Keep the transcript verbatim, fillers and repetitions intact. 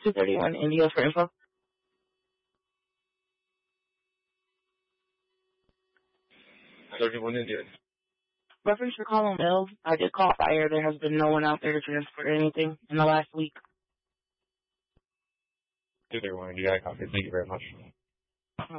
two thirty-one India for info. thirty-one India. Reference for Column Mills. I did call fire. There has been no one out there to transport anything in the last week. two thirty-one India, I copy. Thank you very much.